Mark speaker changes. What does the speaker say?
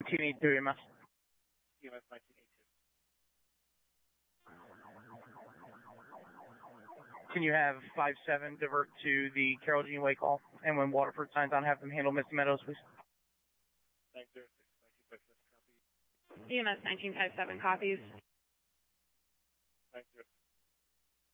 Speaker 1: 1982 EMS.
Speaker 2: EMS 1982.
Speaker 1: Can you have 5-7 divert to the Carroll Jean Way call? And when Waterford signs on, have them handle Misty Meadows, please.
Speaker 2: 906, 1957, copy.
Speaker 3: EMS 1957 copies.
Speaker 2: 906.